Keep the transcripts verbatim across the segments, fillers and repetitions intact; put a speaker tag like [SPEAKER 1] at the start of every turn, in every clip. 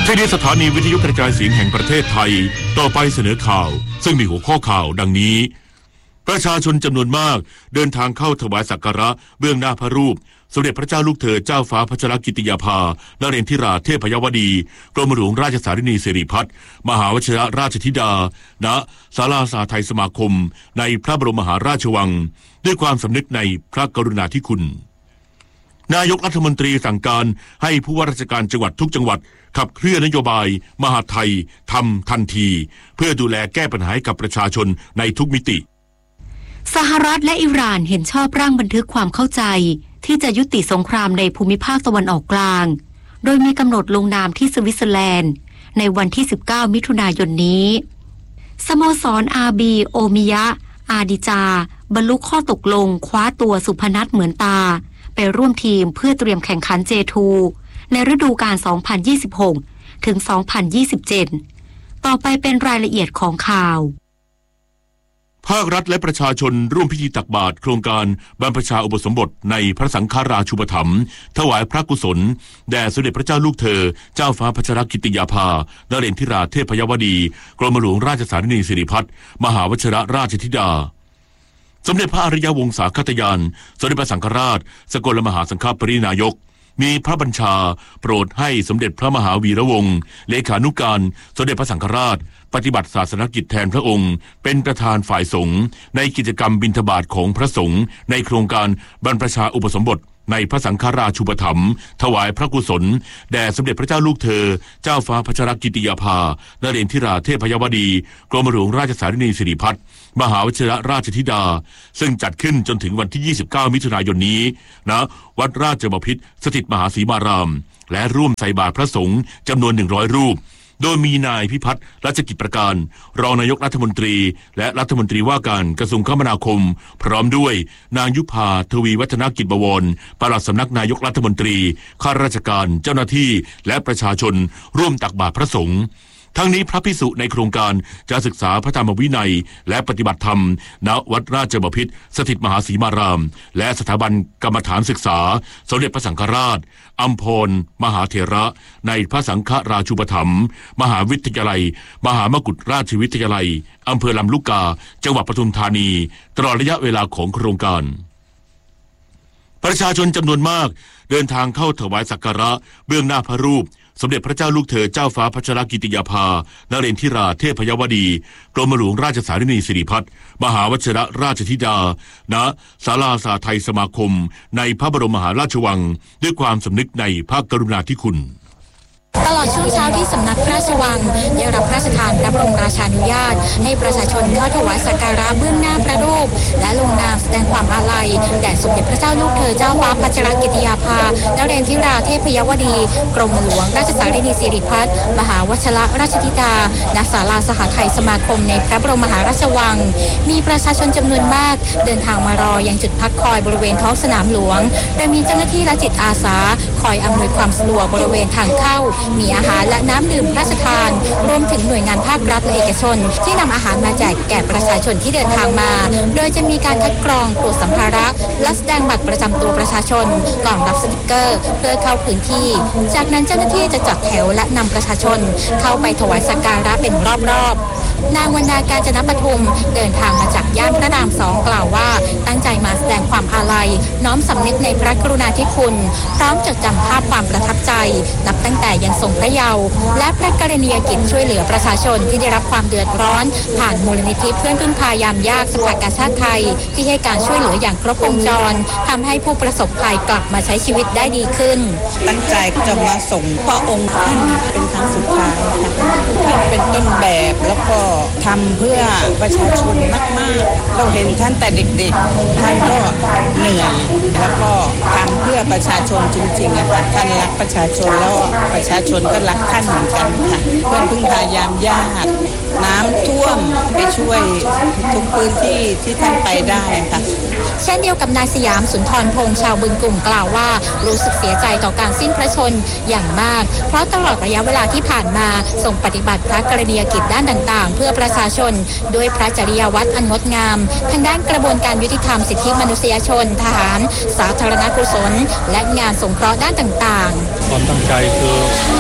[SPEAKER 1] ที่นี้สถานีวิทยุกระจายเสียงแห่งประเทศไทยต่อไปเสนอข่าวซึ่งมีหัวข้อข่าวดังนี้ประชาชนจำนวนมากเดินทางเข้าถวายสักการะเบื้องหน้าพระรูปสมเด็จพระเจ้าลูกเธอเจ้าฟ้าพัชรกิติยาภานเรนทิราเทพยวดีกรมหลวงราชสารินีสิริพัฒน์มหาวชิรราชธิดาณศาลาสาไทยสมาคมในพระบรมมหาราชวังด้วยความสำนึกในพระกรุณาธิคุณนายกรัฐมนตรีสั่งการให้ผู้ว่าราชการจังหวัดทุกจังหวัดขับเคลื่อนนโยบายมหาดไทยทำทันทีเพื่อดูแลแก้ปัญหาให้กับประชาชนในทุกมิติ
[SPEAKER 2] สหรัฐและอิหร่านเห็นชอบร่างบันทึกความเข้าใจที่จะยุติสงครามในภูมิภาคตะวันออกกลางโดยมีกำหนดลงนามที่สวิตเซอร์แลนด์ในวันที่สิบเก้ามิถุนายนนี้สโมสรอาบีโอมิยะอาดิจาบรรลุข้อตกลงคว้าตัวสุพนัทเหมือนตาไปร่วมทีมเพื่อเตรียมแข่งขัน เจ ทู ในฤดูกาล สองพันยี่สิบหก ถึง สองพันยี่สิบเจ็ด ต่อไปเป็นรายละเอียดของข่าว
[SPEAKER 1] ภาครัฐและประชาชนร่วมพิธีตักบาตรโครงการบรรพชาอุปสมบทในพระสังฆราชูปถัมภ์ถวายพระกุศลแด่สมเด็จพระเจ้าลูกเธอเจ้าฟ้าพัชรกิติยาภานเรนทิราเทพยวดีกรมหลวงราชสารินีสิริพัฒน์มหาวชิรราชธิดาสมเด็จพระอริยวงศาคตยานสมเด็จพระสังฆราชสกลมหาสังฆปรินายกมีพระบัญชาโปรดให้สมเด็จพระมหาวีระวงศ์เลขานุการสมเด็จพระสังฆราชปฏิบัติศาสนกิจแทนพระองค์เป็นประธานฝ่ายสงฆ์ในกิจกรรมบิณฑบาตของพระสงฆ์ในโครงการบรรพชาอุปสมบทในพระสังฆราชูปถัมภ์ถวายพระกุศลแด่สมเด็จพระเจ้าลูกเธอเจ้าฟ้าพัชรกิติยาภานเรนทิราเทพยวดีกรมหลวงราชสารินีสิริพัฒน์มหาวชิรราชธิดาซึ่งจัดขึ้นจนถึงวันที่ยี่สิบเก้ามิถุนายนนี้ณวัดราชบพิตรสถิตมหาสีมารามและร่วมใส่บาตรพระสงฆ์จำนวนหนึ่งร้อยรูปโดยมีนายพิพัฒน์รัชกิจประการรองนายกรัฐมนตรีและรัฐมนตรีว่าการกระทรวงคมนาคมพร้อมด้วยนางยุพาทวีวัฒนกิจบวรปลัดสำนักนายกรัฐมนตรีข้าราชการเจ้าหน้าที่และประชาชนร่วมตักบาตรพระสงฆ์ทั้งนี้พระภิกษุในโครงการจะศึกษาพระธรรมวินัยและปฏิบัติธรรมณวัดราชบพิตรสถิตมหาสีมารามและสถาบันกรรมฐานศึกษาสมเด็จพระสังฆราชอัมพรมหาเถระในพระสังฆราชูปถัมภ์มหาวิทยาลัยมหามกุฏราชวิทยาลัยอำเภอลำลูกกาจังหวัดปทุมธานีตลอดระยะเวลาของโครงการประชาชนจำนวนมากเดินทางเข้าถวายสักการะเบื้องหน้าพระรูปสมเด็จพระเจ้าลูกเธอเจ้าฟ้าพัชรกิติยาภานเรนทิราเทพยวดีกรมหลวงราชสารินีสิริพัฒน์มหาวชิรราชธิดาณศาลาสาไทยสมาคมในพระบรมมหาราชวังด้วยความสำนึกในพระกรุณาธิคุณ
[SPEAKER 3] ตลอดช่วงเช้าที่สำนักพระราชวังได้รับพระราชทานพระบรมราชานุญาตให้ประชาชนเข้าถวายสักการะเบื้องหน้าพระรูปและลงนามแสดงความอาลัยแด่สมเด็จพระเจ้าลูกเธอเจ้าฟ้าพัชรกิติยาภานเรนทิราเทพยวดีกรมหลวงราชสารินีสิริพัฒน์มหาวชิรราชธิดาณศาลาสหไทยสมาคมในพระบรมมหาราชวังมีประชาชนจำนวนมากเดินทางมารอยังจุดพักคอยบริเวณท้องสนามหลวงโดยมีเจ้าหน้าที่และจิตอาสาคอยอำนวยความสะดวกบริเวณทางเข้ามีอาหารและน้ำดื่มพระราชทานรวมถึงหน่วยงานภาครัฐและเอกชนที่นำอาหารมาแจกแก่ประชาชนที่เดินทางมาโดยจะมีการคัดกรองตรวจสัมภาระและแสดงบัตรประจำตัวประชาชนก่อนรับสติกเกอร์เพื่อเข้าพื้นที่จากนั้นเจ้าหน้าที่จะจัดแถวและนำประชาชนเข้าไปถวายสักการะเป็นรอบๆนางวรรณาการจนปทุมเดินทางมาจากย่านพระรามสองกล่าวว่าตั้งใจมาแสดงความอาลัยน้อมสำนึกในพระกรุณาธิคุณพร้อมจดจำภาพความประทับใจนับตั้งแต่ยังทรงพระเยาว์และพระกรณียกิจช่วยเหลือประชาชนที่ได้รับความเดือดร้อนผ่านมูลนิธิเพื่อนพึ่งพายามยากสภากาชาติไทยที่ให้การช่วยเหลืออย่างครบวงจรทำให้ผู้ประสบภัยกลับมาใช้ชีวิตได้ดีขึ้น
[SPEAKER 4] ตั้งใจจะมาส่งพระองค์ท่านเป็นครั้งสุดท้ายท่านเป็นต้นแบบแล้วก็ทำเพื่อประชาชนมากๆเราเห็นท่านแต่เด็กๆท่านก็เหนื่อยแล้วก็ทำเพื่อประชาชนจริงๆนะคะท่านรักประชาชนแล้วประชาชนก็รักท่านเหมือนกันค่ะเพื่อนพึ่งพายามยากน้ำท่วมไปช่วยทุกพื้นที่ที่ท่านไปได้ค่ะ
[SPEAKER 3] เช่นเดียวกับนายสยามสุนทรพงษ์ชาวบึงกลุ่มกล่าวว่ารู้สึกเสียใจต่อการสิ้นพระชนม์อย่างมากเพราะตลอดระยะเวลาที่ผ่านมาทรงปฏิบัติพระกรณียกิจด้านต่างๆเพื่อประชาชนด้วยพระจริยวัตรอันงดงามทางด้านกระบวนการยุติธรรมสิทธิมนุษยชนทหารสาธารณกุศลและงานสงเคราะห์ด้านต่างๆ
[SPEAKER 5] ความตั้งใจคือ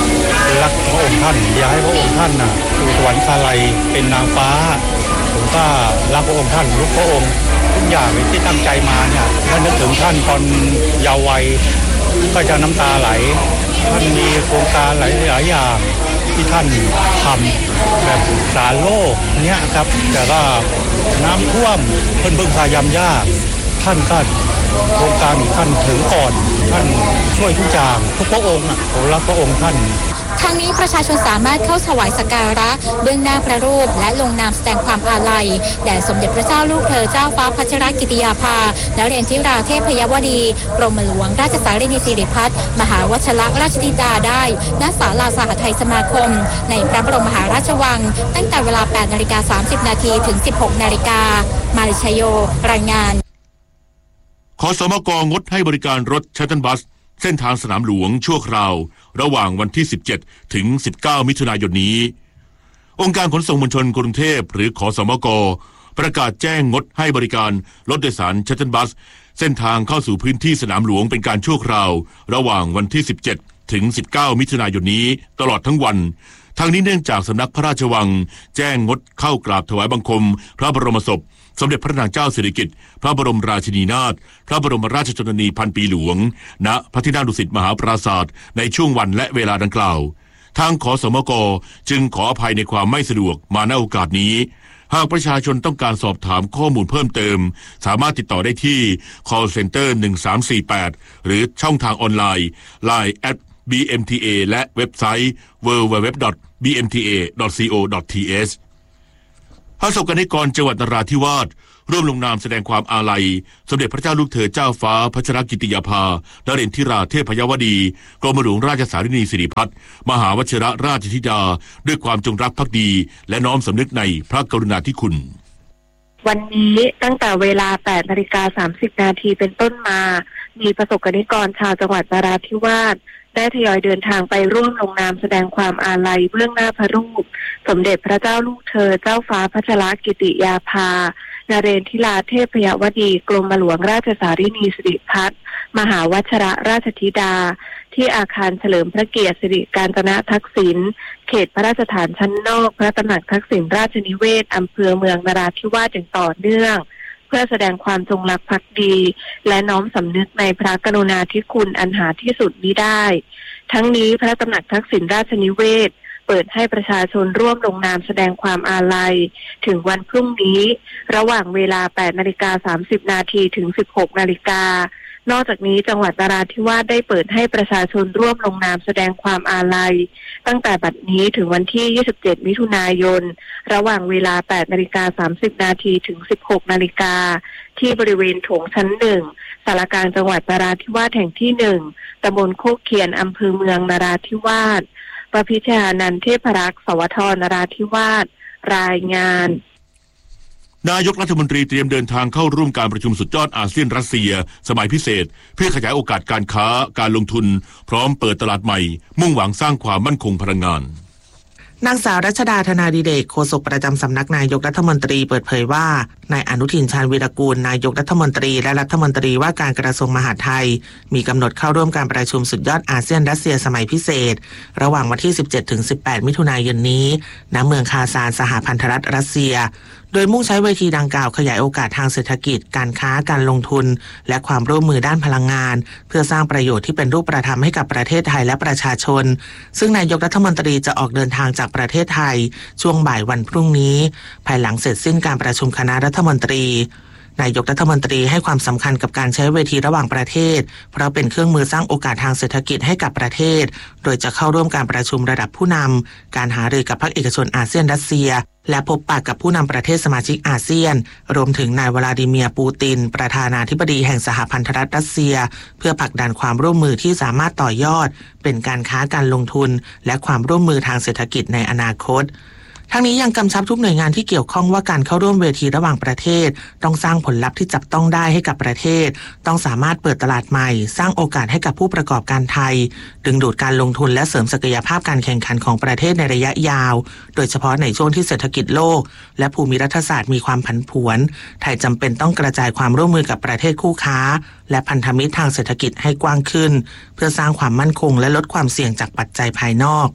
[SPEAKER 5] รักพระองค์ท่านอยากให้พระองค์ท่านน่ะสู่สวรรคาลัยเป็นนางฟ้าผมก็รักพระองค์ท่านรักพระองค์ทุกอย่างที่ตั้งใจมาเนี่ยถ้านึกถึงท่านตอนเยาว์วัยก็จะน้ำตาไหลท่านมีโครงการหลายหลายอย่างที่ท่านทำแบบสารโลกเนี่ยครับแต่ก็น้ำท่วมเพิ่นเพิ่งพายามยากท่านก็โครงการท่านถึงก่อนท่านช่วยทุกอย่างทุกพระองค์อ่ะผมรักพระองค์ท่าน
[SPEAKER 3] ทางนี้ประชาชนสามารถเข้าถวายสักการะเบื้องหน้าพระรูปและลงนามแสดงความอาลัยแด่สมเด็จพระเจ้าลูกเธอเจ้าฟ้าพัชรกิติยาภาและเรียนทิราเทพยวดีกรมหลวงราชสารินีสิริพัฒน์มหาวชิรราชธิดาได้ณศาลาสหไทยสมาคมในพระบรมมหาราชวังตั้งแต่เวลา แปดนาฬิกาสามสิบนาทีถึง สิบหกนาฬิกามาริชโยรายงาน
[SPEAKER 1] ขสมกงดให้บริการรถชัตเทิลบัสเส้นทางสนามหลวงชั่วคราวระหว่างวันที่สิบเจ็ดถึงสิบเก้ามิถุนายนนี้องค์การขนส่งมวลชนกรุงเทพหรือขสมกประกาศแจ้งงดให้บริการรถโดยสารชัตเทิลบัสเส้นทางเข้าสู่พื้นที่สนามหลวงเป็นการชั่วคราวระหว่างวันที่สิบเจ็ดถึงสิบเก้ามิถุนายนนี้ตลอดทั้งวันทางนี้เนื่องจากสำนักพระราชวังแจ้งงดเข้ากราบถวายบังคมพระบรมศพสมเด็จพระนางเจ้าสิริกิติ์พระบรมราชินีนาถพระบรมราชชนนีพันปีหลวงณพระที่นั่งดุสิตมหาปราสาทในช่วงวันและเวลาดังกล่าวทางขสมกจึงขออภัยในความไม่สะดวกมาณโอกาสนี้หากประชาชนต้องการสอบถามข้อมูลเพิ่มเติมสามารถติดต่อได้ที่ call center หนึ่งสามสี่แปดหรือช่องทางออนไลน์ ไลน์ แอท บี เอ็ม ที เอ และเว็บไซต์ ดับเบิลยู ดับเบิลยู ดับเบิลยู ดอท บี เอ็ม ที เอ ดอท ซี โอ ดอท ที เอช พระสกนิกรจังหวัดนราธิวาสร่วมลงนามแสดงความอาลัยสมเด็จพระเจ้าลูกเธอเจ้าฟ้าพัชรกิติยาภานเรศทิราเทพยวดีกรมหลวงราชสารินีสิริพัฒน์มหาวชิรราชธิดาด้วยความจงรักภักดีและน้อมสำนึกในพระกรุณาธิคุณ
[SPEAKER 6] วันนี้ตั้งแต่เวลา แปดนาฬิกาสามสิบนาทีเป็นต้นมามีประสบกนิกรชาวจังหวัดนราธิวาสได้ทยอยเดินทางไปร่วมลงนามแสดงความอาลัยเบื้องหน้าพระรูปสมเด็จพระเจ้าลูกเธอเจ้าฟ้าพัชรกิติยาภานเรศทิราเทพยวดีกรมหลวงราชสารินีสิริพัฒน์มหาวชิรราชธิดาที่อาคารเฉลิมพระเกียรติสิริกาญจนทักษิณเขตพระราชฐานชั้นนอกพระตำหนักทักษิณราชนิเวศอำเภอเมืองนราธิวาสอย่างต่อเนื่องเพื่อแสดงความจงรักภักดีและน้อมสำนึกในพระกรุณาธิคุณอันหาที่สุดมิได้ทั้งนี้พระตำหนักทักษิณราชนิเวศเปิดให้ประชาชนร่วมลงนามแสดงความอาลัยถึงวันพรุ่งนี้ระหว่างเวลา แปดนาฬิกาสามสิบนาทีถึง สิบหกนาฬิกานอกจากนี้จังหวัดนราธิวาสได้เปิดให้ประชาชนร่วมลงนามแสดงความอาลัยตั้งแต่บัดนี้ถึงวันที่ยี่สิบเจ็ดมิถุนายนระหว่างเวลา แปดนาฬิกาสามสิบนาทีถึง สิบหกนาฬิกาที่บริเวณโถงชั้นหนึ่งศาลากลางจังหวัดนราธิวาสแห่งที่หนึ่งตำบลโคกเคียนอำเภอเมืองนราธิวาสประพิชานันท์เทพรักษ์สวทนราธิวาสรายงาน
[SPEAKER 1] นายกรัฐมนตรีเตรียมเดินทางเข้าร่วมการประชุมสุดยอดอาเซียนรัสเซียสมัยพิเศษเพื่อขยายโอกาสการค้าการลงทุนพร้อมเปิดตลาดใหม่มุ่งหวังสร้างความมั่นคงพลังงาน
[SPEAKER 7] นางสาวรัชดาธนาดิเรกโฆษกประจำสำนักนายกรัฐมนตรีเปิดเผยว่านายอนุทินชาญวีรกูลนายกรัฐมนตรีและรัฐมนตรีว่าการกระทรวงมหาดไทยมีกำหนดเข้าร่วมการประชุมสุดยอดอาเซียนรัสเซียสมัยพิเศษระหว่างวันที่สิบเจ็ดถึงสิบแปดมิถุนายนนี้ณเมืองคาซานสหพันธรัฐรัสเซียโดยมุ่งใช้เวทีดังกล่าวขยายโอกาสทางเศรษฐกิจการค้าการลงทุนและความร่วมมือด้านพลังงานเพื่อสร้างประโยชน์ที่เป็นรูปธรรมให้กับประเทศไทยและประชาชนซึ่งนายกรัฐมนตรีจะออกเดินทางจากประเทศไทยช่วงบ่ายวันพรุ่งนี้ภายหลังเสร็จสิ้นการประชุมคณะรัฐมนตรีนายกรัฐมนตรีให้ความสำคัญกับการใช้เวทีระหว่างประเทศเพราะเป็นเครื่องมือสร้างโอกาสทางเศรษฐกิจให้กับประเทศโดยจะเข้าร่วมการประชุมระดับผู้นำการหารือกับภาคเอกชนอาเซียนรัสเซียและพบปะกับผู้นำประเทศสมาชิกอาเซียนรวมถึงนายวลาดิเมียร์ปูตินประธานาธิบดีแห่งสหพันธรัฐรัสเซียเพื่อผลักดันความร่วมมือที่สามารถต่อยอดเป็นการค้าการลงทุนและความร่วมมือทางเศรษฐกิจในอนาคตทั้งนี้ยังกำชับทุกหน่วยงานที่เกี่ยวข้องว่าการเข้าร่วมเวทีระหว่างประเทศต้องสร้างผลลัพธ์ที่จับต้องได้ให้กับประเทศต้องสามารถเปิดตลาดใหม่สร้างโอกาสให้กับผู้ประกอบการไทยดึงดูดการลงทุนและเสริมศักยภาพการแข่งขันของประเทศในระยะยาวโดยเฉพาะในช่วงที่เศรษฐกิจโลกและภูมิรัฐศาสตร์มีความผันผวนไทยจำเป็นต้องกระจายความร่วมมือกับประเทศคู่ค้าและพันธมิตรทางเศรษฐกิจให้กว้างขึ้นเพื่อสร้างความมั่นคงและลดความเสี่ยงจากปัจจัยภายนอก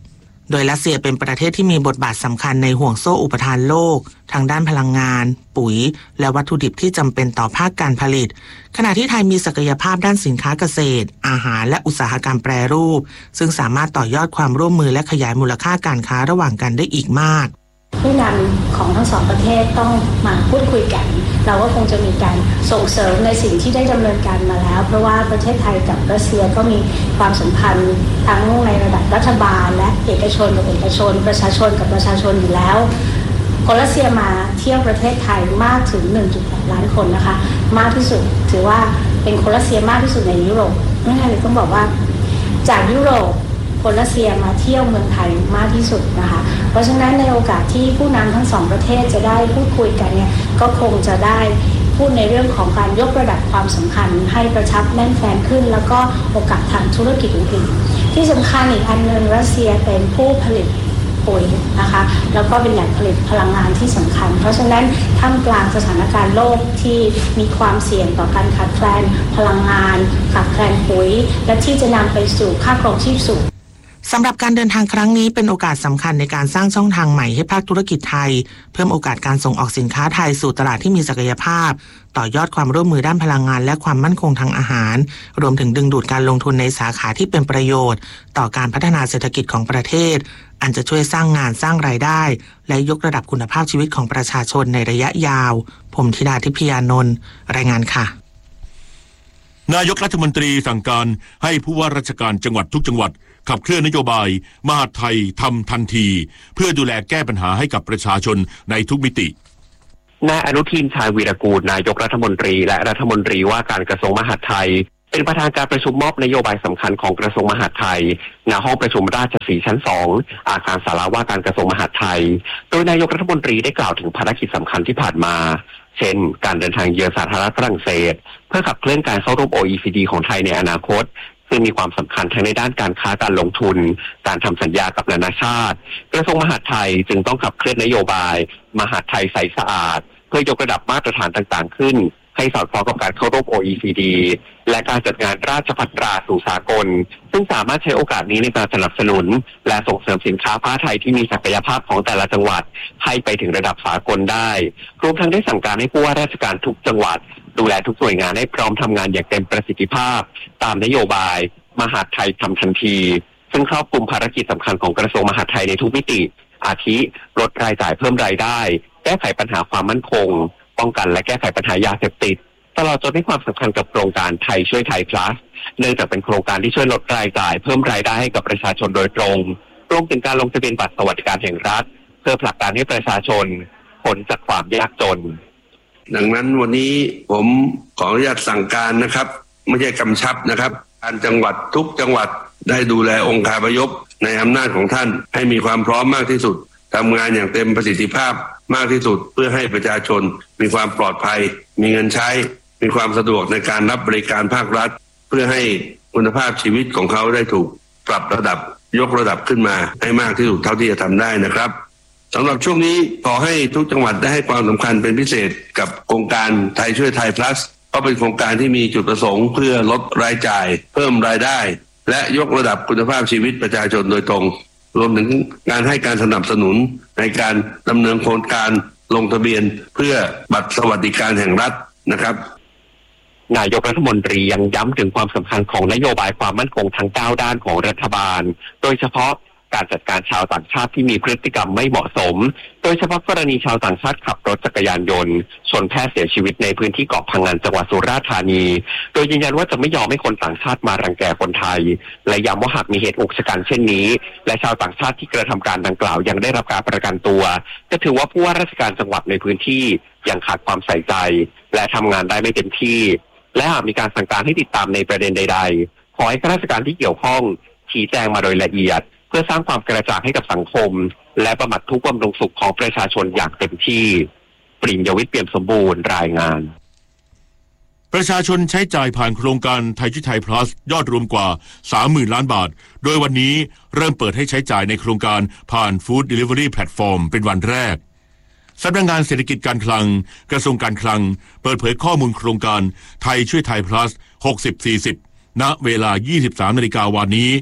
[SPEAKER 7] โดยรัสเซียเป็นประเทศที่มีบทบาทสำคัญในห่วงโซ่อุปทานโลกทางด้านพลังงานปุ๋ยและวัตถุดิบที่จำเป็นต่อภาคการผลิตขณะที่ไทยมีศักยภาพด้านสินค้าเกษตรอาหารและอุตสาหกรรมแปรรูปซึ่งสามารถต่อยอดความร่วมมือและขยายมูลค่าการค้าระหว่างกันได้อีกมาก
[SPEAKER 8] ผู้นำของทั้งสองประเทศต้องมาพูดคุยกันเราก็คงจะมีการส่งเสริมในสิ่งที่ได้ดำเนินการมาแล้วเพราะว่าประเทศไทยกับรัสเซียก็มีความสัมพันธ์ทั้งในระดับรัฐบาลและเอกชนกับเอกชนประชาชนกับประชาชนอยู่แล้วคนรัสเซียมาเที่ยวประเทศไทยมากถึง หนึ่งจุดแปด ล้านคนนะคะมากที่สุดถือว่าเป็นคนรัสเซียมากที่สุดในยุโรปไม่ใช่เลยต้องบอกว่าจากยุโรปคนรัสเซียมาเที่ยวเมืองไทยมากที่สุดนะคะเพราะฉะนั้นในโอกาสที่ผู้นำทั้งสองประเทศจะได้พูดคุยกันเนี่ยก็คงจะได้พูดในเรื่องของการยกระดับความสำคัญให้กระชับแน่นแฟ้นขึ้นแล้วก็โอกาสทางธุรกิจอื่นๆที่สำคัญอีกอันหนึ่งรัสเซียเป็นผู้ผลิตปุ๋ยนะคะแล้วก็เป็นแหล่งผลิตพลังงานที่สำคัญเพราะฉะนั้นท่ามกลางสถานการณ์โลกที่มีความเสี่ยงต่อการขาดแคลนพลังงานขาดแคลนปุ๋ยและที่จะนำไปสู่ค่าครองชีพสูง
[SPEAKER 7] สำหรับการเดินทางครั้งนี้เป็นโอกาสสำคัญในการสร้างช่องทางใหม่ให้ภาคธุรกิจไทยเพิ่มโอกาสการส่งออกสินค้าไทยสู่ตลาดที่มีศักยภาพต่อยอดความร่วมมือด้านพลังงานและความมั่นคงทางอาหารรวมถึงดึงดูดการลงทุนในสาขาที่เป็นประโยชน์ต่อการพัฒนาเศรษฐกิจของประเทศอันจะช่วยสร้างงานสร้างรายได้และยกระดับคุณภาพชีวิตของประชาชนในระยะยาวผมธิดาทิพยานนท์รายงานค่ะ
[SPEAKER 1] นายกรัฐมนตรีสั่งการให้ผู้ว่าราชการจังหวัดทุกจังหวัดขับเคลื่อนนโยบายมหาดไทยทำทันทีเพื่อดูแลแก้ปัญหาให้กับประชาชนในทุกมิติ
[SPEAKER 9] นายอนุทินชาญวีรกูลนายกรัฐมนตรีและรัฐมนตรีว่าการกระทรวงมหาดไทยเป็นประธานการประชุมมอบนโยบายสำคัญของกระทรวงมหาดไทยณห้องประชุมราชสีห์ชั้นสองอาคารศาลาว่าการกระทรวงมหาดไทยโดยนายกรัฐมนตรีได้กล่าวถึงภารกิจสำคัญที่ผ่านมาเช่นการเดินทางเยือนสาธารณรัฐฝรั่งเศสเพื่อขับเคลื่อนการเข้าร่วม โอ อี ซี ดี ของไทยในอนาคตซึ่งมีความสำคัญทั้งในด้านการค้าการลงทุนการทำสัญญากับนานาชาติกระทรวงมหาดไทยจึงต้องขับเคลื่อนนโยบายมหาดไทยใสสะอาดเพื่อยกระดับมาตรฐานต่างๆขึ้นให้สอดคล้องกับการเข้าร่วม โอ อี ซี ดี และการจัดงานราชภัฏตราสู่สากลซึ่งสามารถใช้โอกาสนี้ในการสนับสนุนและส่งเสริมสินค้าผ้าไทยที่มีศักยภาพของแต่ละจังหวัดให้ไปถึงระดับสากลได้รวมทั้งได้สั่งการให้ผู้ว่าราชการทุกจังหวัดดูแลทุกหน่วยงานให้พร้อมทำงานอย่างเต็มประสิทธิภาพตามนโยบายมหาดไทยทำทันทีซึ่งครอบคลุมภารกิจสำคัญของกระทรวงมหาดไทยในทุกมิติอาทิลดรายจ่ายเพิ่มรายได้แก้ไขปัญหาความมั่นคงป้องกันและแก้ไขปัญหายาเสพติดตลอดจนให้ความสำคัญกับโครงการไทยช่วยไทย plus เนื่องจากเป็นโครงการที่ช่วยลดรายจ่ายเพิ่มรายได้ให้กับประชาชนโดยตรงรวมถึงการลงทะเบียนบัตรสวัสดิการแห่งรัฐเพื่อผลักดันให้ประชาชนพ้นจากความยากจน
[SPEAKER 10] ดังนั้นวันนี้ผมขออนุญาตสั่งการนะครับไม่ใช่กำชับนะครับการจังหวัดทุกจังหวัดได้ดูแลองค์คาพยพในอำนาจของท่านให้มีความพร้อมมากที่สุดทำงานอย่างเต็มประสิทธิภาพมากที่สุดเพื่อให้ประชาชนมีความปลอดภัยมีเงินใช้มีความสะดวกในการรับบริการภาครัฐเพื่อให้คุณภาพชีวิตของเขาได้ถูกปรับระดับยกระดับขึ้นมาให้มากที่สุดเท่าที่จะทำได้นะครับสำหรับช่วงนี้ขอให้ทุกจังหวัดได้ให้ความสำคัญเป็นพิเศษกับโครงการไทยช่วยไทย plus เพราะเป็นโครงการที่มีจุดประสงค์เพื่อลดรายจ่ายเพิ่มรายได้และยกระดับคุณภาพชีวิตประชาชนโดยตรงรวมถึงการให้การสนับสนุนในการดำเนินโครงการลงทะเบียนเพื่อบัตรสวัสดิการแห่งรัฐนะครับ
[SPEAKER 9] นายกรัฐมนตรียังย้ำถึงความสำคัญของนโยบายความมั่นคงทั้งเก้าด้านของรัฐบาลโดยเฉพาะการจัดการชาวต่างชาติที่มีพฤติกรรมไม่เหมาะสมโดยเฉพาะกรณีชาวต่างชาติขับรถจักรยานยนต์ชนแพทย์เสียชีวิตในพื้นที่เกาะพังงานจังหวัดสุราษฎร์ธานีโดยยืนยันว่าจะไม่ยอมให้คนต่างชาติมารังแกคนไทยและย้ำว่าหากมีเหตุอุกชะกันเช่นนี้และชาวต่างชาติที่กระทำการดังกล่าวยังได้รับการประกันตัวจะถือว่าผู้ว่าราชการจังหวัดในพื้นที่ยังขาดความใส่ใจและทำงานได้ไม่เต็มที่และหากมีการสั่งการให้ติดตามในประเด็นใดๆขอให้ข้าราชการที่เกี่ยวข้องชี้แจงมาโดยละเอียดเพื่อสร้างความกระจ่างให้กับสังคมและบำบัดทุกข์บำรุงสุขของประชาชนอย่างเต็มที่ปริญญาวิทย์เปี่ยมสมบูรณ์รายงาน
[SPEAKER 1] ประชาชนใช้จ่ายผ่านโครงการไทยช่วยไทย plus ยอดรวมกว่า สามหมื่น ล้านบาทโดยวันนี้เริ่มเปิดให้ใช้จ่ายในโครงการผ่าน Food Delivery Platform เป็นวันแรกสำนักงานเศรษฐกิจการคลังกระทรวงการคลังเปิดเผยข้อมูลโครงการไทยช่วยไทย plus หกสิบ สี่สิบ ณ เวลา ยี่สิบสามนาฬิกา วันนี้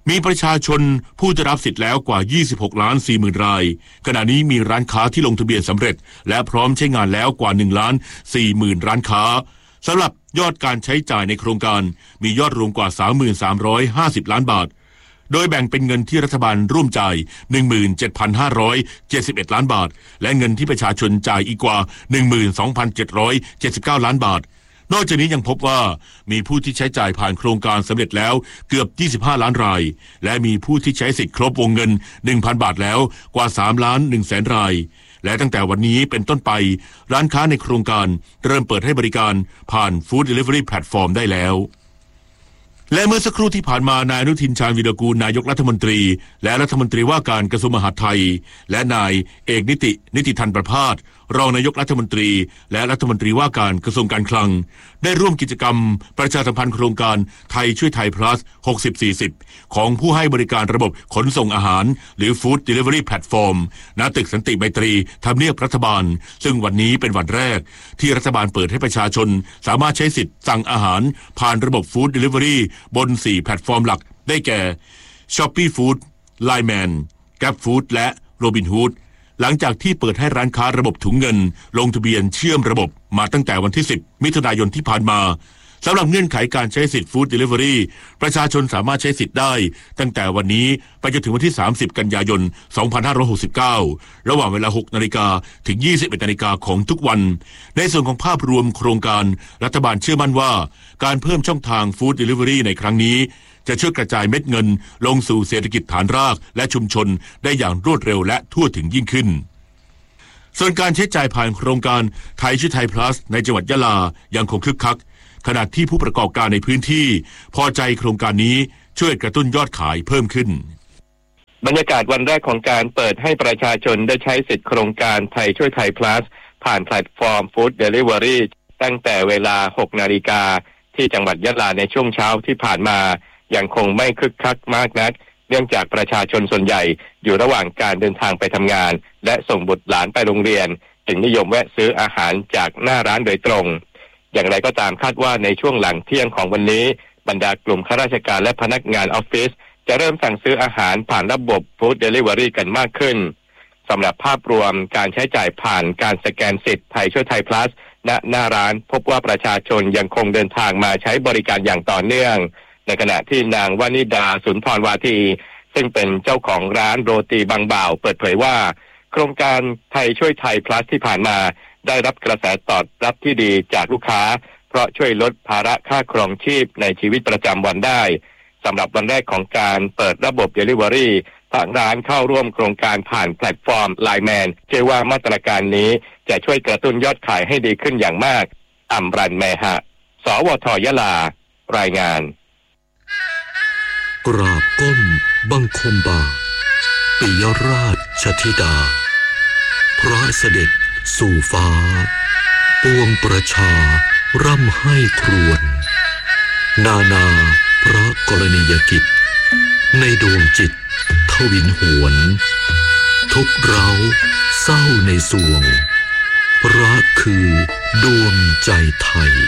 [SPEAKER 1] มีประชาชนผู้ได้รับสิทธิ์แล้วกว่ายี่สิบหกล้านสี่หมื่นรายขณะนี้มีร้านค้าที่ลงทะเบียนสำเร็จและพร้อมใช้งานแล้วกว่าหนึ่งล้านสี่หมื่นร้านค้าสำหรับยอดการใช้จ่ายในโครงการมียอดรวมกว่า สามหมื่นสามร้อยห้าสิบล้านบาทโดยแบ่งเป็นเงินที่รัฐบาลร่วมจ่าย หนึ่งหมื่นเจ็ดพันห้าร้อยเจ็ดสิบเอ็ดล้านบาทและเงินที่ประชาชนจ่ายอีกกว่า หนึ่งหมื่นสองพันเจ็ดร้อยเจ็ดสิบเก้าล้านบาทนอกจากนี้ยังพบว่ามีผู้ที่ใช้จ่ายผ่านโครงการสำเร็จแล้วเกือบยี่สิบห้าล้านรายและมีผู้ที่ใช้สิทธิ์ครบวงเงิน หนึ่งพัน บาทแล้วกว่าสามล้านหนึ่งแสนรายและตั้งแต่วันนี้เป็นต้นไปร้านค้าในโครงการเริ่มเปิดให้บริการผ่าน Food Delivery Platform ได้แล้วและเมื่อสักครู่ที่ผ่านมานายอนุทินชาญวีรกูลนายกรัฐมนตรีและรัฐมนตรีว่าการกระทรวงมหาดไทยและนายเอกนิตินิติธันประภาสรองนายกรัฐมนตรีและรัฐมนตรีว่าการกระทรวงการคลังได้ร่วมกิจกรรมประชาสัมพันธ์โครงการไทยช่วยไทย plus หกสิบ สี่สิบของผู้ให้บริการระบบขนส่งอาหารหรือ Food Delivery Platform ณตึกสันติไมตรีทำเนียบรัฐบาลซึ่งวันนี้เป็นวันแรกที่รัฐบาลเปิดให้ประชาชนสามารถใช้สิทธิ์สั่งอาหารผ่านระบบ Food Delivery บนสี่แพลตฟอร์มหลักได้แก่ Shopee Food, Lineman, Grab Food และ Robinhood หลังจากที่เปิดให้ร้านค้าระบบถุงเงินลงทะเบียนเชื่อมระบบมาตั้งแต่วันที่สิบมิถุนายนที่ผ่านมาสำหรับเงื่อนไขการใช้สิทธิ์ Food Delivery ประชาชนสามารถใช้สิทธิ์ได้ตั้งแต่วันนี้ไปจนถึงวันที่สามสิบกันยายนสองพันห้าร้อยหกสิบเก้าระหว่างเวลา หกนาฬิกา ถึง ยี่สิบเอ็ดนาฬิกาของทุกวันในส่วนของภาพรวมโครงการรัฐบาลเชื่อมั่นว่าการเพิ่มช่องทาง Food Delivery ในครั้งนี้จะช่วยกระจายเม็ดเงินลงสู่เศรษฐกิจฐานรากและชุมชนได้อย่างรวดเร็วและทั่วถึงยิ่งขึ้นส่วนการใช้จ่ายผ่านโครงการไทยช่วยไทย plus ในจังหวัดยะลายังคงคึกคักขณะที่ผู้ประกอบการในพื้นที่พอใจโครงการนี้ช่วยกระตุ้นยอดขายเพิ่มขึ้น
[SPEAKER 9] บรรยากาศวันแรกของการเปิดให้ประชาชนได้ใช้สิทธิโครงการไทยช่วยไทย plus ผ่านแพลตฟอร์ม Food Delivery ตั้งแต่เวลา หกนาฬิกาที่จังหวัดยะลาในช่วงเช้าที่ผ่านมายังคงไม่คึกคักมากนักเนื่องจากประชาชนส่วนใหญ่อยู่ระหว่างการเดินทางไปทำงานและส่งบุตรหลานไปโรงเรียนจึงนิยมแวะซื้ออาหารจากหน้าร้านโดยตรงอย่างไรก็ตามคาดว่าในช่วงหลังเที่ยงของวันนี้บรรดากลุ่มข้าราชการและพนักงานออฟฟิศจะเริ่มสั่งซื้ออาหารผ่านระบบ Food Delivery กันมากขึ้นสำหรับภาพรวมการใช้จ่ายผ่านการสแกนสิทธิ์ไทยช่วยไทย plus ณหน้าร้านพบว่าประชาชนยังคงเดินทางมาใช้บริการอย่างต่อเนื่องในขณะที่นางวนิดาสุนทรวาทีซึ่งเป็นเจ้าของร้านโรตีบางบ่าวเปิดเผยว่าโครงการไทยช่วยไทย plus ที่ผ่านมาได้รับกระแสตอบรับที่ดีจากลูกค้าเพราะช่วยลดภาระค่าครองชีพในชีวิตประจำวันได้สำหรับวันแรกของการเปิดระบบ Delivery ทางร้านเข้าร่วมโครงการผ่านแพลตฟอร์ม Lineman เชื่อว่ามาตรการนี้จะช่วยกระตุ้นยอดขายให้ดีขึ้นอย่างมากอัมรันแมหะสวทยะลารายงาน
[SPEAKER 11] กราบก้มบังคมบาปิยราชธิดาพระเสด็จสู่ฟ้าปวงประชาร่ำให้ครวญนานาพระกรณียกิจในดวงจิตทวินหวนทุกเร้าเศร้าในสวงรักคือดวงใจไทย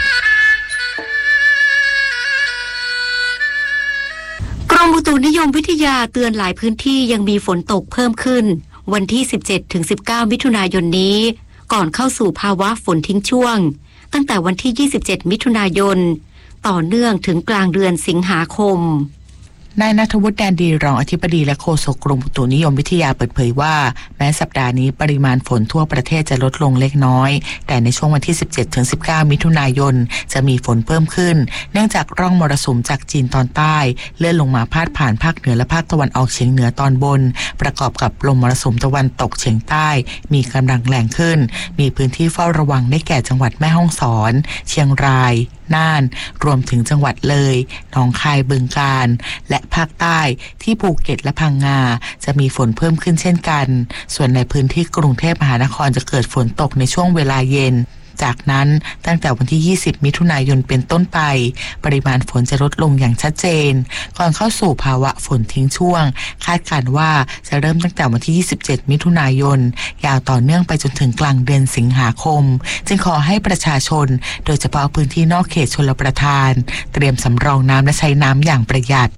[SPEAKER 2] กรมอุตุนิยมวิทยาเตือนหลายพื้นที่ยังมีฝนตกเพิ่มขึ้นวันที่ สิบเจ็ดถึงสิบเก้า มิถุนายนนี้ก่อนเข้าสู่ภาวะฝนทิ้งช่วงตั้งแต่วันที่ ยี่สิบเจ็ด มิถุนายนต่อเนื่องถึงกลางเดือนสิงหาคม
[SPEAKER 7] นายณัฐวุฒิ แดนดีรองอธิบดีและโฆษกกรมอุตุนิยมวิทยาเปิดเผยว่าแม้สัปดาห์นี้ปริมาณฝนทั่วประเทศจะลดลงเล็กน้อยแต่ในช่วงวันที่ สิบเจ็ดถึงสิบเก้า มิถุนายนจะมีฝนเพิ่มขึ้นเนื่องจากร่องมรสุมจากจีนตอนใต้เลื่อนลงมาพาดผ่านภาคเหนือและภาคตะวันออกเฉียงเหนือตอนบนประกอบกับลมมรสุมตะวันตกเฉียงใต้มีกำลังแรงขึ้นมีพื้นที่เฝ้าระวังได้แก่จังหวัดแม่ฮ่องสอนเชียงรายน่านรวมถึงจังหวัดเลยหนองคายบึงกาฬและภาคใต้ที่ภูเก็ตและพังงาจะมีฝนเพิ่มขึ้นเช่นกันส่วนในพื้นที่กรุงเทพมหานครจะเกิดฝนตกในช่วงเวลาเย็นจากนั้นตั้งแต่วันที่ยี่สิบมิถุนายนเป็นต้นไปปริมาณฝนจะลดลงอย่างชัดเจนก่อนเข้าสู่ภาวะฝนทิ้งช่วงคาดการณ์ว่าจะเริ่มตั้งแต่วันที่ยี่สิบเจ็ดมิถุนายนยาวต่อเนื่องไปจนถึงกลางเดือนสิงหาคมจึงขอให้ประชาชนโดยเฉพาะพื้นที่นอกเขตชลประทานเตรียมสำรองน้ำและใช้น้ำอย่างประหยัด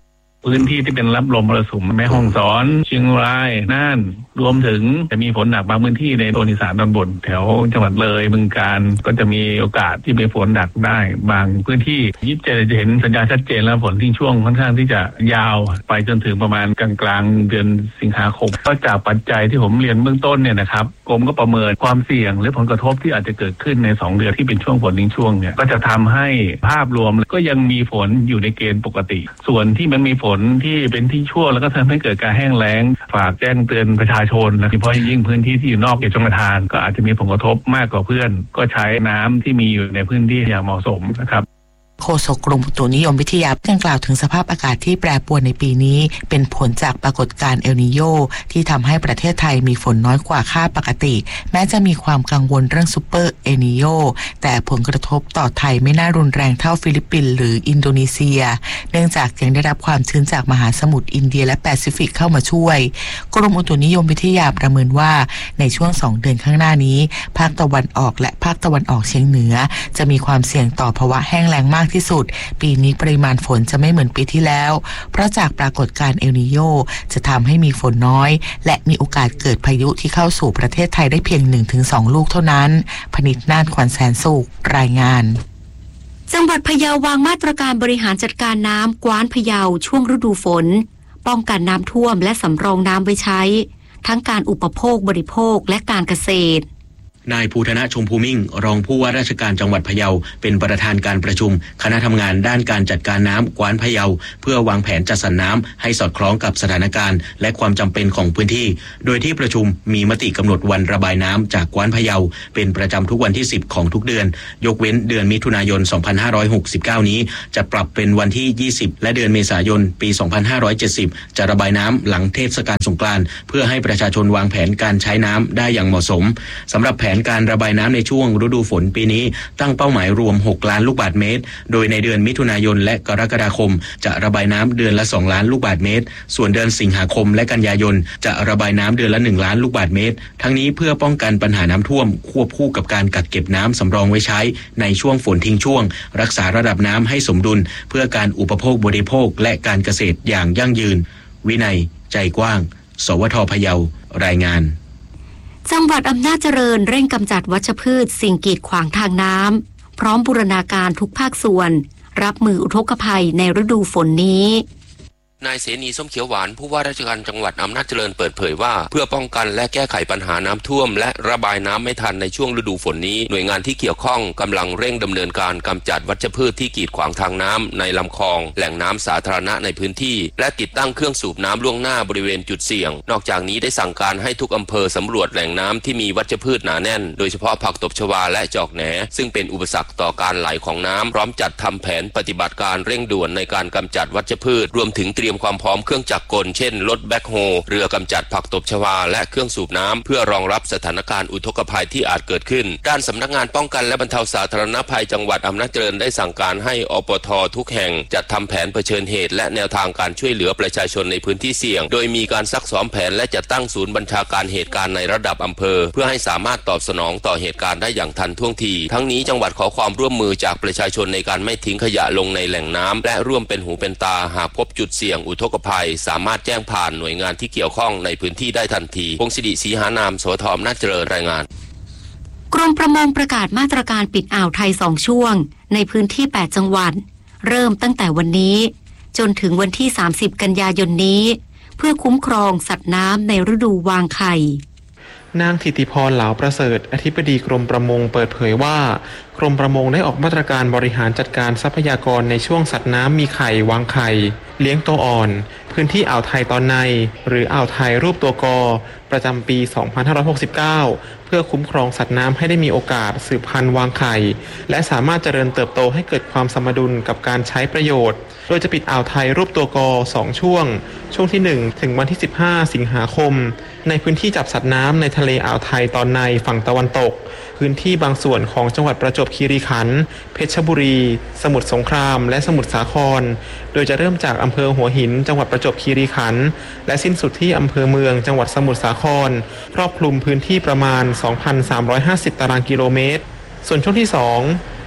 [SPEAKER 12] พื้นที่ที่เป็นรับลมมรสุมแม่ฮ่องสอนเชียงรายน่านรวมถึงจะมีฝนหนักบางพื้นที่ในโซนอีสานตอนบนแถวจังหวัดเลยบึงกาฬก็จะมีโอกาสที่มีฝนหนักได้บางพื้นที่ยี่สิบเจ็ดจะเห็นสัญญาณชัดเจนแล้วฝนทิ้งช่วงค่อนข้างที่จะยาวไปจนถึงประมาณกลางกลางเดือนสิงหาคมก็จากปัจจัยที่ผมเรียนเบื้องต้นเนี่ยนะครับกรมก็ประเมินความเสี่ยงหรือผลกระทบที่อาจจะเกิดขึ้นในสองเดือนที่เป็นช่วงฝนทิ้งช่วงเนี่ยก็จะทำให้ภาพรวมก็ยังมีฝนอยู่ในเกณฑ์ปกติส่วนที่มันมีฝนที่เป็นที่ช่วงแล้วก็ทำให้เกิดการแห้งแล้งฝากแจ้งเตือนประชาชนโดยเฉพาะยิ่งพื้นที่ที่อยู่นอกเขตชลประทานก็อาจจะมีผลกระทบมากกว่าเพื่อนก็ใช้น้ำที่มีอยู่ในพื้นที่อย่างเหมาะสมนะครับ
[SPEAKER 7] โฆษกกรมอุตุนิยมวิทยายังกล่าวถึงสภาพอากาศที่แปรปรวนในปีนี้เป็นผลจากปรากฏการณ์เอลนีโญที่ทำให้ประเทศไทยมีฝนน้อยกว่าค่าปกติแม้จะมีความกังวลเรื่องซูเปอร์เอลนีโญแต่ผลกระทบต่อไทยไม่น่ารุนแรงเท่าฟิลิปปินส์หรืออินโดนีเซียเนื่องจากยังได้รับความชื้นจากมหาสมุทรอินเดียและแปซิฟิกเข้ามาช่วยกรมอุตุนิยมวิทยาประเมินว่าในช่วงสองเดือนข้างหน้านี้ภาคตะวันออกและภาคตะวันออกเฉียงเหนือจะมีความเสี่ยงต่อภาวะแห้งแล้งมากที่สุดปีนี้ปริมาณฝนจะไม่เหมือนปีที่แล้วเพราะจากปรากฏการณ์เอลนีโญจะทำให้มีฝนน้อยและมีโอกาสเกิดพายุที่เข้าสู่ประเทศไทยได้เพียง หนึ่งถึงสอง ลูกเท่านั้นพนิษฐ์นาฏขวัญแสนสุขรายงาน
[SPEAKER 2] จังหวัดพะเยาวางมาตรการบริหารจัดการน้ำกว้านพะเยาช่วงฤดูฝนป้องกันน้ำท่วมและสำรองน้ำไว้ใช้ทั้งการอุปโภคบริโภคและการเกษตร
[SPEAKER 13] นายภูธนะชมพูมิ่งรองผู้ว่าราชการจังหวัดพะเยาเป็นประธานการประชุมคณะทำงานด้านการจัดการน้ำกว้านพะเยาเพื่อวางแผนจัดสรรน้ำให้สอดคล้องกับสถานการณ์และความจำเป็นของพื้นที่โดยที่ประชุมมีมติกำหนดวันระบายน้ำจากกว้านพะเยาเป็นประจำทุกวันที่สิบของทุกเดือนยกเว้นเดือนมิถุนายนสองพันห้าร้อยหกสิบเก้านี้จะปรับเป็นวันที่ยี่สิบและเดือนเมษายนปีสองพันห้าร้อยเจ็ดสิบจะระบายน้ำหลังเทศกาลสงกรานต์เพื่อให้ประชาชนวางแผนการใช้น้ำได้อย่างเหมาะสมสำหรับแผนการระบายน้ำในช่วงฤดูฝนปีนี้ตั้งเป้าหมายรวมหกล้านลูกบาศก์เมตรโดยในเดือนมิถุนายนและกรกฎาคมจะระบายน้ำเดือนละสองล้านลูกบาศก์เมตรส่วนเดือนสิงหาคมและกันยายนจะระบายน้ำเดือนละหนึ่งล้านลูกบาศก์เมตรทั้งนี้เพื่อป้องกันปัญหาน้ำท่วมควบคู่กับการกักเก็บน้ำสำรองไว้ใช้ในช่วงฝนทิ้งช่วงรักษาระดับน้ำให้สมดุลเพื่อการอุปโภคบริโภคและการเกษตรอย่างยั่งยืนวินัยใจกว้างสวท.พะเยารายงาน
[SPEAKER 2] จังหวัดอำนาจเจริญเร่งกำจัดวัชพืชสิ่งกีดขวางทางน้ำพร้อมบูรณาการทุกภาคส่วนรับมืออุทกภัยในฤดูฝนนี้
[SPEAKER 14] นายเสนีส้มเขียวหวานผู้ว่าราชการจังหวัดอำนาจเจริญเปิดเผยว่าเพื่อป้องกันและแก้ไขปัญหาน้ำท่วมและระบายน้ำไม่ทันในช่วงฤดูฝนนี้หน่วยงานที่เกี่ยวข้องกำลังเร่งดำเนินการกำจัดวัชพืชที่กีดขวางทางน้ำในลำคลองแหล่งน้ำสาธารณะในพื้นที่และติดตั้งเครื่องสูบน้ำล่วงหน้าบริเวณจุดเสี่ยงนอกจากนี้ได้สั่งการให้ทุกอำเภอสำรวจแหล่งน้ำที่มีวัชพืชหนาแน่นโดยเฉพาะผักตบชวาและจอกแหนซึ่งเป็นอุปสรรคต่อการไหลของน้ำพร้อมจัดทำแผนปฏิบัติการเร่งด่วนในการกำจัดวัชพืชรวมถึงเตรียมความพร้อมเครื่องจักรกลเช่นรถแบ็คโฮเรือกำจัดผักตบชวาและเครื่องสูบน้ำเพื่อรองรับสถานการณ์อุทกภัยที่อาจเกิดขึ้นด้านสำนักงานป้องกันและบรรเทาสาธารณภัยจังหวัดอำนาจเจริญได้สั่งการให้อปท.ทุกแห่งจัดทำแผนเผชิญเหตุและแนวทางการช่วยเหลือประชาชนในพื้นที่เสี่ยงโดยมีการซักซ้อมแผนและจัดตั้งศูนย์บัญชาการเหตุการณ์ในระดับอำเภอเพื่อให้สามารถตอบสนองต่อเหตุการณ์ได้อย่างทันท่วงทีทั้งนี้จังหวัดขอความร่วมมือจากประชาชนในการไม่ทิ้งขยะลงในแหล่งน้ำและร่วมเป็นหูเป็นตาหากพบจุดเสี่ยงอุทกภัยสามารถแจ้งผ่านหน่วยงานที่เกี่ยวข้องในพื้นที่ได้ทันทีพงศิริศรีหานามสวท.อำนาจเจริญรายงาน
[SPEAKER 2] กรมประมงประกาศมาตรการปิดอ่าวไทยสองช่วงในพื้นที่แปดจังหวัดเริ่มตั้งแต่วันนี้จนถึงวันที่สามสิบกันยายนนี้เพื่อคุ้มครองสัตว์น้ำในฤดูวางไข่
[SPEAKER 15] นางธิติพรเหลาประเสริฐอธิบดีกรมประมงเปิดเผยว่ากรมประมงได้ออกมาตรการบริหารจัดการทรัพยากรในช่วงสัตว์น้ำมีไข่วางไข่เลี้ยงตัวอ่อนพื้นที่อ่าวไทยตอนในหรืออ่าวไทยรูปตัวกอประจำปีสองพันห้าร้อยหกสิบเก้าเพื่อคุ้มครองสัตว์น้ำให้ได้มีโอกาสสืบพันธุ์วางไข่และสามารถเจริญเติบโตให้เกิดความสมดุลกับการใช้ประโยชน์โดยจะปิดอ่าวไทยรูปตัวกอสองช่วงช่วงที่หนึ่งถึงวันที่สิบห้าสิงหาคมในพื้นที่จับสัตว์น้ำในทะเลอ่าวไทยตอนในฝั่งตะวันตกพื้นที่บางส่วนของจังหวัดประจวบคีรีขันธ์เพชรบุรีสมุทรสงครามและสมุทรสาครโดยจะเริ่มจากอำเภอหัวหินจังหวัดประจวบคีรีขันธ์และสิ้นสุดที่อำเภอเมืองจังหวัดสมุทรสาครครอบคลุมพื้นที่ประมาณ สองพันสามร้อยห้าสิบ ตารางกิโลเมตรส่วนช่วงที่สอง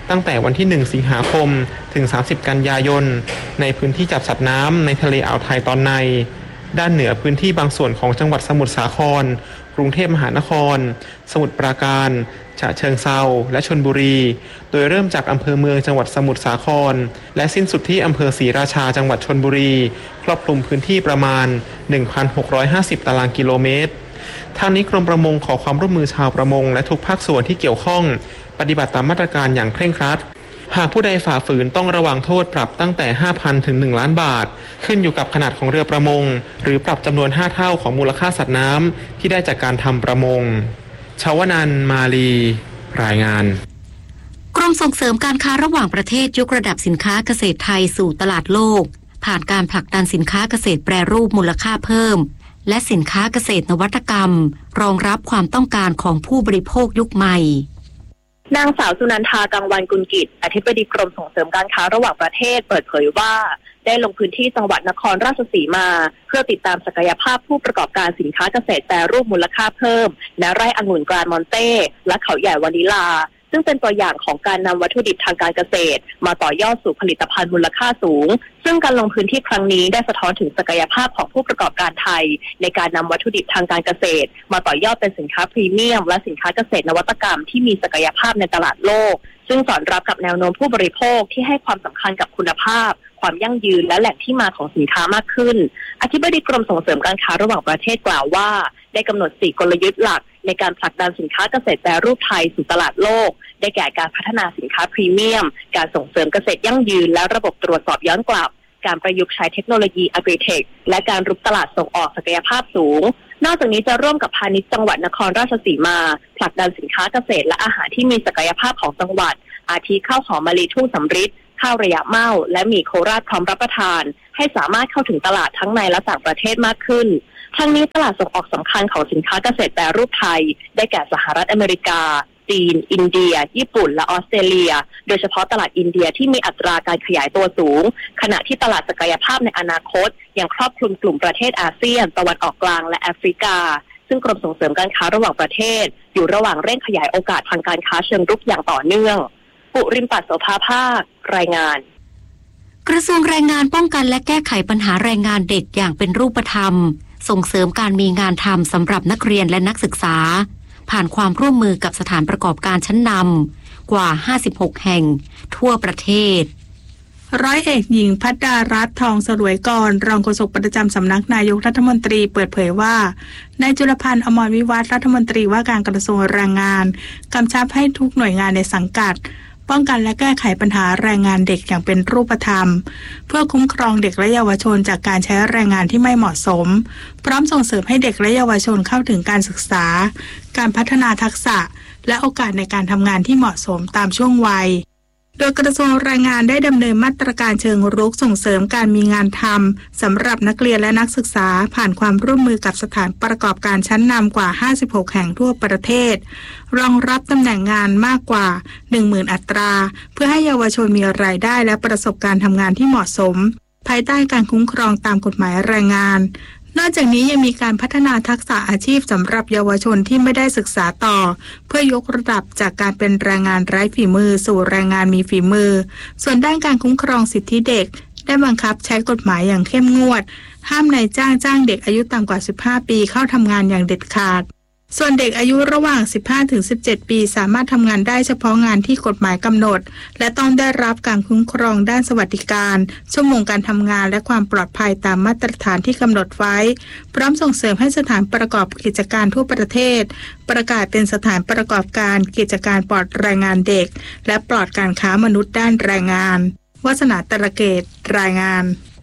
[SPEAKER 15] ตั้งแต่วันที่หนึ่งสิงหาคมถึงสามสิบกันยายนในพื้นที่จับสัตว์น้ำในทะเลอ่าวไทยตอนในด้านเหนือพื้นที่บางส่วนของจังหวัดสมุทรสาครกรุงเทพมหานครสมุทรปราการฉะเชิงเทราและชลบุรีโดยเริ่มจากอำเภอเมืองจังหวัดสมุทรสาครและสิ้นสุดที่อำเภอศรีราชาจังหวัดชลบุรีครอบคลุมพื้นที่ประมาณ หนึ่งพันหกร้อยห้าสิบ ตารางกิโลเมตรทางนี้กรมประมงขอความร่วมมือชาวประมงและทุกภาคส่วนที่เกี่ยวข้องปฏิบัติตามมาตรการอย่างเคร่งครัดหากผู้ใดฝ่าฝืนต้องระวังโทษปรับตั้งแต่ ห้าพัน ถึง หนึ่ง ล้านบาทขึ้นอยู่กับขนาดของเรือประมงหรือปรับจำนวนห้าเท่าของมูลค่าสัตว์น้ำที่ได้จากการทำประมงชวนันท์ มาลีรายงาน
[SPEAKER 2] กรมส่งเสริมการค้าระหว่างประเทศยกระดับสินค้าเกษตรไทยสู่ตลาดโลกผ่านการผลักดันสินค้าเกษตรแปรรูปมูลค่าเพิ่มและสินค้าเกษตรนวัตกรรมรองรับความต้องการของผู้บริโภคยุคใหม่
[SPEAKER 6] นางสาวสุนันทากังวานกุลกิจอธิบดีกรมส่งเสริมการค้าระหว่างประเทศเปิดเผยว่าได้ลงพื้นที่จังหวัดนครราชสีมาเพื่อติดตามศักยภาพผู้ประกอบการสินค้าเกษตรแปรรูปมูลค่าเพิ่มณไร่องุ่นกรานมอนเต้และเขาใหญ่วานิลาซึ่งเป็นตัวอย่างของการนำวัตถุดิบทางการเกษตรมาต่อยอดสู่ผลิตภัณฑ์มูลค่าสูงซึ่งการลงพื้นที่ครั้งนี้ได้สะท้อนถึงศักยภาพของผู้ประกอบการไทยในการนำวัตถุดิบทางการเกษตรมาต่อยอดเป็นสินค้าพรีเมียมและสินค้าเกษตรนวัตกรรมที่มีศักยภาพในตลาดโลกซึ่งสอดรับกับแนวโน้มผู้บริโภคที่ให้ความสำคัญกับคุณภาพความยั่งยืนและแหล่งที่มาของสินค้ามากขึ้นอธิบดีกรมส่งเสริมการค้าระหว่างประเทศกล่าวว่าได้กำหนดสี่กลยุทธ์หลักในการผลักดันสินค้าเกษตรแปรรูปไทยสู่ตลาดโลกได้แก่การพัฒนาสินค้าพรีเมียมการส่งเสริมเกษตรยั่งยืนและระบบตรวจสอบย้อนกลับการประยุกต์ใช้เทคโนโลยี Agritech และการรุกตลาดส่งออกศักยภาพสูงนอกจากนี้จะร่วมกับพาณิชย์จังหวัดนครราชสีมาผลักดันสินค้าเกษตรและอาหารที่มีศักยภาพของจังหวัดอาทิข้าวหอมมะลิทุ่งสำริดข้าวระยะเม่าและหมี่โคราชพร้อมรับประทานให้สามารถเข้าถึงตลาดทั้งในและต่างประเทศมากขึ้นทั้งนี้ตลาดส่งออกสำคัญของสินค้าเกษตรแปรรูปไทยได้แก่สหรัฐอเมริกาจีนอินเดียญี่ปุ่นและออสเตรเลียโดยเฉพาะตลาดอินเดียที่มีอัตราการขยายตัวสูงขณะที่ตลาดศักยภาพในอนาคตยังครอบคลุมกลุ่มประเทศอาเซียนตะวันออกกลางและแอฟริกาซึ่งกรมส่งเสริมการค้าระหว่างประเทศอยู่ระหว่างเร่งขยายโอกาสทางการค้าเชิงรุกอย่างต่อเนื่องปุริมปัสโสภาภาครายงาน
[SPEAKER 2] กระทรวงแรงงานป้องกันและแก้ไขปัญหาแรงงานเด็กอย่างเป็นรูปธรรมส่งเสริมการมีงานทำสำหรับนักเรียนและนักศึกษาผ่านความร่วมมือกับสถานประกอบการชั้นนำกว่าห้าสิบหกแห่งทั่วประเทศ
[SPEAKER 16] ร้อยเอกหญิงภัทรารัตน์ทองสรวยกรรองโฆษกประจำสำนักนายกรัฐมนตรีเปิดเผยว่านายจุลพันธ์อมรวิวัฒน์รัฐมนตรีว่าการกระทรวงแรงงานกำชับให้ทุกหน่วยงานในสังกัดป้องกันและแก้ไขปัญหาแรงงานเด็กอย่างเป็นรูปธรรมเพื่อคุ้มครองเด็กและเยาวชนจากการใช้แรงงานที่ไม่เหมาะสมพร้อมส่งเสริมให้เด็กและเยาวชนเข้าถึงการศึกษาการพัฒนาทักษะและโอกาสในการทำงานที่เหมาะสมตามช่วงวัยโดยกระทรวงแรงงานได้ดำเนินมาตรการเชิงรุกส่งเสริมการมีงานทำสำหรับนักเรียนและนักศึกษาผ่านความร่วมมือกับสถานประกอบการชั้นนำกว่าห้าสิบหกแห่งทั่วประเทศรองรับตำแหน่งงานมากกว่า หนึ่งหมื่น อัตราเพื่อให้เยาวชนมีรายได้และประสบการณ์ทำงานที่เหมาะสมภายใต้การคุ้มครองตามกฎหมายแรงงานนอกจากนี้ยังมีการพัฒนาทักษะอาชีพสำหรับเยาวชนที่ไม่ได้ศึกษาต่อเพื่อยกระดับจากการเป็นแรงงานไร้ฝีมือสู่แรงงานมีฝีมือส่วนด้านการคุ้มครองสิทธิเด็กได้บังคับใช้กฎหมายอย่างเข้มงวดห้ามนายจ้างจ้างเด็กอายุต่ำกว่าสิบห้าปีเข้าทำงานอย่างเด็ดขาดส่วนเด็กอายุระหว่าง สิบห้าถึงสิบเจ็ด ปีสามารถทำงานได้เฉพาะงานที่กฎหมายกำหนดและต้องได้รับการคุ้มครองด้านสวัสดิการชั่วโมงการทำงานและความปลอดภัยตามมาตรฐานที่กำหนดไว้พร้อมส่งเสริมให้สถานประกอบกิจการทั่วประเทศประกาศเป็นสถานประกอบการกิจการปลอดแรงงานเด็กและปลอดการค้ามนุษย์ด้านแรงงานวาสนาตระเกตรายงาน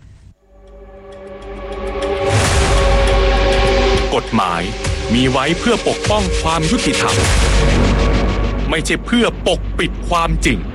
[SPEAKER 17] กฎหมายมีไว้เพื่อปกป้องความยุติธรรมไม่ใช่เพื่อปกปิดความจริง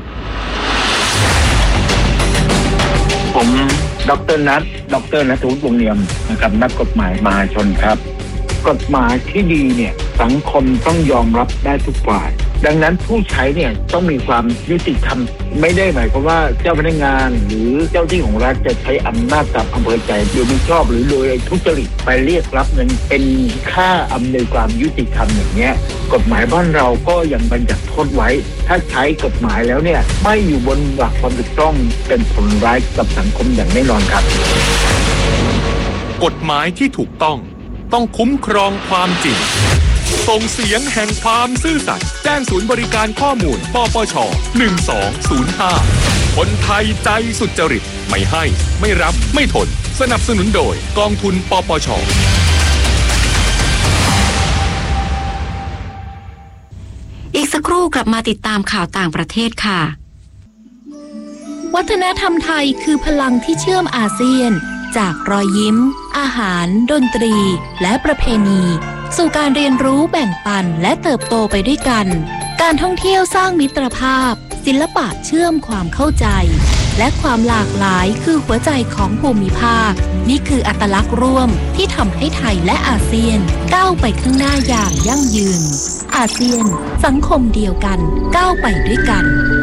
[SPEAKER 18] ผมดร.นัทดร.ณัฐวุฒิ วงศ์เนียมนะครับนักกฎหมายมหาชนครับกฎหมายที่ดีเนี่ยสังคมต้องยอมรับได้ทุกฝ่ายดังนั้นผู้ใช้เนี่ยต้องมีความยุติธรรมไม่ได้หมายความว่าเจ้าพนักงานหรือเจ้าที่ของรัฐจะใช้อำนาจกับอำเภอใจโดยไม่ชอบหรือโดยทุจริตไปเรียกรับเงินเป็นค่าอำนวยความยุติธรรมอย่างเงี้ยกฎหมายบ้านเราก็ยังบัญญัติโทษไว้ถ้าใช้กฎหมายแล้วเนี่ยไม่อยู่บนหลักความถูกต้องเป็นผลร้ายกับสังคมอย่างแน่นอนครับ
[SPEAKER 17] กฎหมายที่ถูกต้องต้องคุ้มครองความจริงส่งเสียงแห่งความซื่อสัตย์แจ้งศูนย์บริการข้อมูลปปชหนึ่งสองศูนย์ห้าคนไทยใจสุจริตไม่ให้ไม่รับไม่ทนสนับสนุนโดยกองทุนปปช
[SPEAKER 2] อีกสักครู่กลับมาติดตามข่าวต่างประเทศค่ะ
[SPEAKER 19] วัฒนธรรมไทยคือพลังที่เชื่อมอาเซียนจากรอยยิ้มอาหารดนตรีและประเพณีสู่การเรียนรู้แบ่งปันและเติบโตไปด้วยกันการท่องเที่ยวสร้างมิตรภาพศิลปะเชื่อมความเข้าใจและความหลากหลายคือหัวใจของภูมิภาคนี่คืออัตลักษณ์ร่วมที่ทำให้ไทยและอาเซียนก้าวไปข้างหน้าอย่างยั่งยืนอาเซียนสังคมเดียวกันก้าวไปด้วยกัน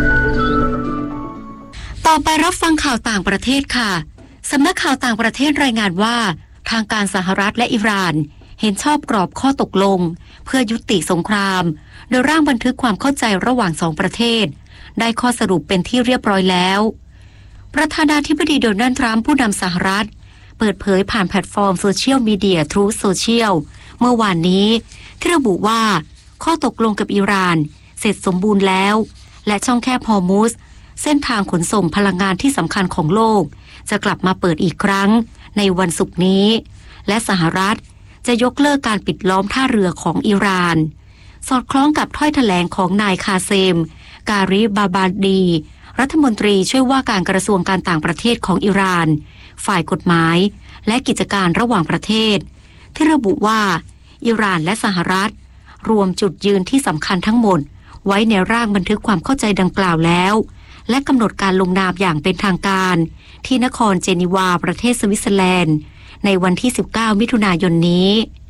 [SPEAKER 2] ต่อไปรับฟังข่าวต่างประเทศค่ะสำนักข่าวต่างประเทศรายงานว่าทางการสหรัฐและอิหร่านเห็นชอบกรอบข้อตกลงเพื่อยุติสงครามโดยร่างบันทึกความเข้าใจระหว่างสองประเทศได้ข้อสรุปเป็นที่เรียบร้อยแล้วประธานาธิบดีโดนัลด์ทรัมป์ผู้นำสหรัฐเปิดเผยผ่านแพลตฟอร์มโซเชียลมีเดีย Truth Social เมื่อวานนี้ที่ระบุว่าข้อตกลงกับอิหร่านเสร็จสมบูรณ์แล้วและช่องแคบฮอร์มุซเส้นทางขนส่งพลังงานที่สำคัญของโลกจะกลับมาเปิดอีกครั้งในวันศุกร์นี้และสหรัฐจะยกเลิกการปิดล้อมท่าเรือของอิหร่านสอดคล้องกับถ้อยแถลงของนายคาเซมการิบาบาดีรัฐมนตรีช่วยว่าการกระทรวงการต่างประเทศของอิหร่านฝ่ายกฎหมายและกิจการระหว่างประเทศที่ระบุว่าอิหร่านและสหรัฐรวมจุดยืนที่สำคัญทั้งหมดไว้ในร่างบันทึกความเข้าใจดังกล่าวแล้วและกำหนดการลงนามอย่างเป็นทางการที่นครเจนีวาประเทศสวิตเซอร์แลนด์ในวันที่สิบเก้ามิถุนายนนี้